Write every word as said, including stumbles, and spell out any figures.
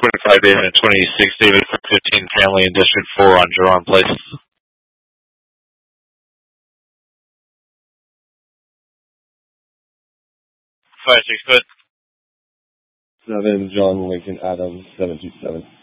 twenty-five David and twenty-six David for fifteen family in District four on Jerron Place. Five six foot. Seven John Lincoln Adams seven two seven.